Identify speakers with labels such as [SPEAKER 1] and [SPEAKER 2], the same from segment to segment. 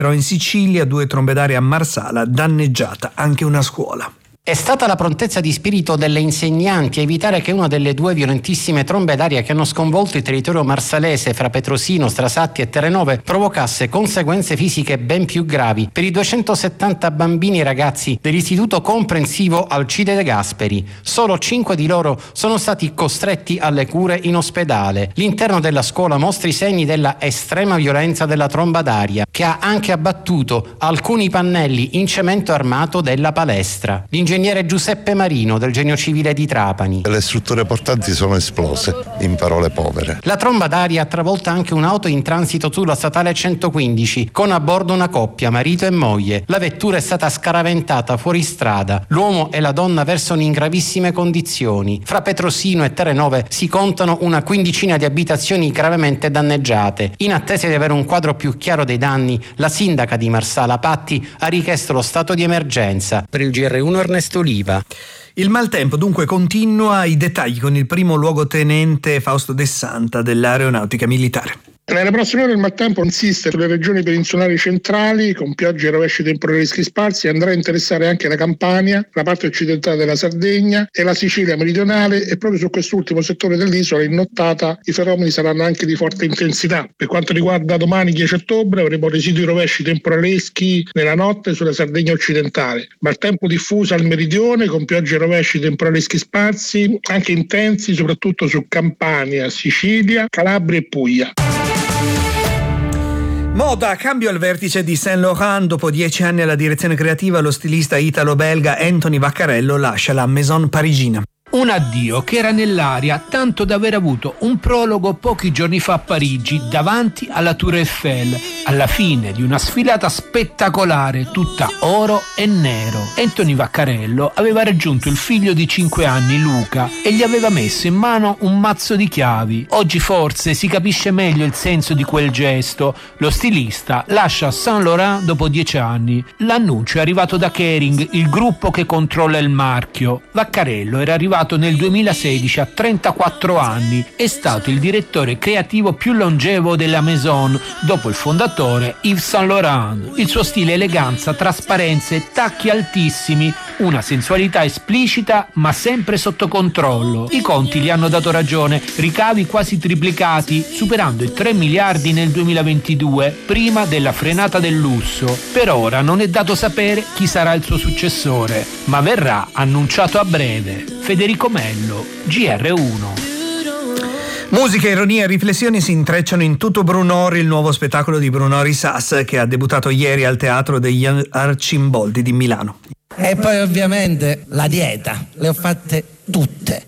[SPEAKER 1] Però in Sicilia 2 trombe d'aria a Marsala, danneggiata anche una scuola.
[SPEAKER 2] È stata la prontezza di spirito delle insegnanti a evitare che una delle 2 violentissime trombe d'aria che hanno sconvolto il territorio marsalese fra Petrosino, Strasatti e Terrenove provocasse conseguenze fisiche ben più gravi per i 270 bambini e ragazzi dell'istituto comprensivo Alcide De Gasperi. Solo 5 di loro sono stati costretti alle cure in ospedale. L'interno della scuola mostra i segni della estrema violenza della tromba d'aria, che ha anche abbattuto alcuni pannelli in cemento armato della palestra. L'ingegnere Giuseppe Marino del Genio Civile di Trapani.
[SPEAKER 3] Le strutture portanti sono esplose, in parole povere.
[SPEAKER 2] La tromba d'aria ha travolto anche un'auto in transito sulla statale 115, con a bordo una coppia, marito e moglie. La vettura è stata scaraventata fuori strada. L'uomo e la donna versano in gravissime condizioni. Fra Petrosino e Terrenove si contano una quindicina di abitazioni gravemente danneggiate. In attesa di avere un quadro più chiaro dei danni, la sindaca di Marsala Patti ha richiesto lo stato di emergenza. Per il GR1 Ernesto Oliva.
[SPEAKER 1] Il maltempo dunque continua, i dettagli con il primo luogotenente Fausto De Santa dell'Aeronautica Militare.
[SPEAKER 4] Nelle prossime ore il maltempo insiste sulle regioni peninsulari centrali con piogge e rovesci temporali sparsi e andrà a interessare anche la Campania, la parte occidentale della Sardegna e la Sicilia meridionale, e proprio su quest'ultimo settore dell'isola in nottata i fenomeni saranno anche di forte intensità. Per quanto riguarda domani 10 ottobre avremo residui rovesci temporaleschi nella notte sulla Sardegna occidentale, maltempo diffuso al meridione con piogge e rovesci temporaleschi sparsi anche intensi soprattutto su Campania, Sicilia, Calabria e Puglia.
[SPEAKER 1] Moda, cambio al vertice di Saint Laurent. Dopo 10 anni alla direzione creativa, lo stilista italo-belga Anthony Vaccarello lascia la Maison parigina.
[SPEAKER 5] Un addio che era nell'aria, tanto da aver avuto un prologo pochi giorni fa a Parigi davanti alla Tour Eiffel, alla fine di una sfilata spettacolare tutta oro e nero. Anthony Vaccarello aveva raggiunto il figlio di 5 anni, Luca, e gli aveva messo in mano un mazzo di chiavi. Oggi forse si capisce meglio il senso di quel gesto. Lo stilista lascia Saint Laurent dopo 10 anni. L'annuncio è arrivato da Kering, il gruppo che controlla il marchio. Vaccarello era arrivato nel 2016 a 34 anni, è stato il direttore creativo più longevo della Maison dopo il fondatore Yves Saint Laurent. Il suo stile, eleganza, trasparenza e tacchi altissimi, una sensualità esplicita ma sempre sotto controllo. I conti gli hanno dato ragione, ricavi quasi triplicati, superando i 3 miliardi nel 2022, prima della frenata del lusso. Per ora non è dato sapere chi sarà il suo successore, ma verrà annunciato a breve. Federico Mello, GR1.
[SPEAKER 1] Musica, ironia e riflessioni si intrecciano in Tutto Brunori, il nuovo spettacolo di Brunori Sass che ha debuttato ieri al Teatro degli Arcimboldi di Milano.
[SPEAKER 6] E poi ovviamente la dieta, le ho fatte tutte.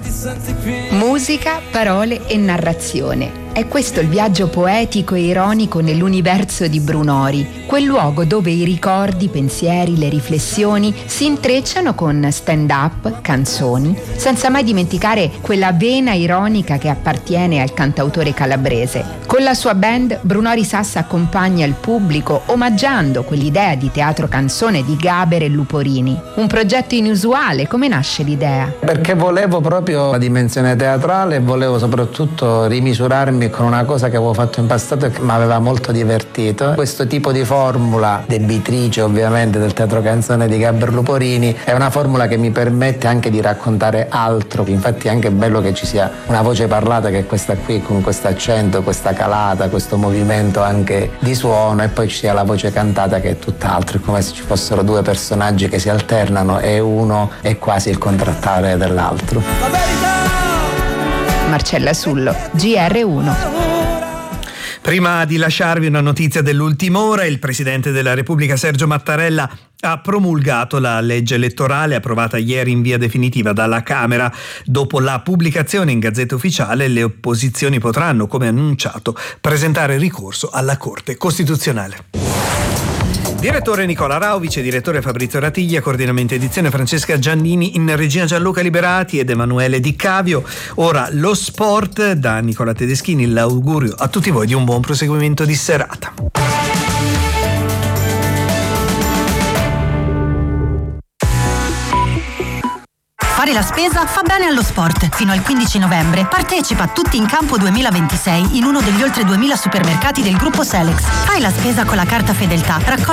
[SPEAKER 7] Musica, parole e narrazione. È questo il viaggio poetico e ironico nell'universo di Brunori, quel luogo dove i ricordi, i pensieri, le riflessioni si intrecciano con stand-up, canzoni, senza mai dimenticare quella vena ironica che appartiene al cantautore calabrese. Con la sua band, Brunori Sass accompagna il pubblico omaggiando quell'idea di teatro canzone di Gaber e Luporini. Un progetto inusuale, come nasce l'idea?
[SPEAKER 6] Perché volevo proprio la dimensione teatrale e volevo soprattutto rimisurarmi con una cosa che avevo fatto in passato e che mi aveva molto divertito. Questo tipo di formula, debitrice ovviamente del teatro canzone di Gaber Luporini, è una formula che mi permette anche di raccontare altro. Infatti è anche bello che ci sia una voce parlata che è questa qui, con questo accento, questa calata, questo movimento anche di suono, e poi ci sia la voce cantata che è tutt'altro. È come se ci fossero 2 personaggi che si alternano e uno è quasi il contrattare dell'altro.
[SPEAKER 7] Marcella Sullo, GR1.
[SPEAKER 1] Prima di lasciarvi una notizia dell'ultima ora, il Presidente della Repubblica Sergio Mattarella ha promulgato la legge elettorale approvata ieri in via definitiva dalla Camera. Dopo la pubblicazione in Gazzetta Ufficiale, le opposizioni potranno, come annunciato, presentare ricorso alla Corte Costituzionale. Direttore Nicola Rauvice, direttore Fabrizio Ratiglia, coordinamento edizione Francesca Giannini, in regia Gianluca Liberati ed Emanuele Di Cavio. Ora lo sport, da Nicola Tedeschini l'augurio a tutti voi di un buon proseguimento di serata.
[SPEAKER 8] Fare la spesa fa bene allo sport. Fino al 15 novembre partecipa a Tutti in Campo 2026 in uno degli oltre 2000 supermercati del gruppo Selex. Fai la spesa con la carta Fedeltà, raccogli